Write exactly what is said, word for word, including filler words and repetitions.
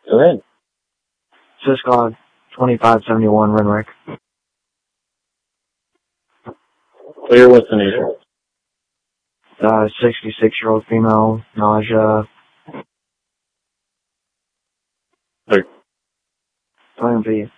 Go ahead. Syscog twenty-five seventy-one Renwick. Clear, what's the nature? Uh, sixty-six-year-old female, nausea. Sorry. Plan B.